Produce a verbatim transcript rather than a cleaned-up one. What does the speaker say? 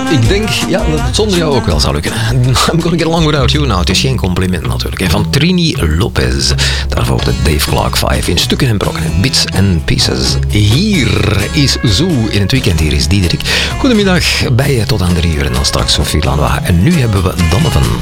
Ik denk, ja, dat het zonder jou ook wel zou lukken. I'm gonna get along without you. Nou, het is geen compliment natuurlijk. Hè. Van Trini Lopez. Daarvoor de Dave Clark vijf in stukken en brokken. Bits and pieces. Hier is Zoo in het weekend. Hier is Diederik. Goedemiddag bij je tot aan drie uur. En dan straks Sophie Lanois. En nu hebben we Donovan.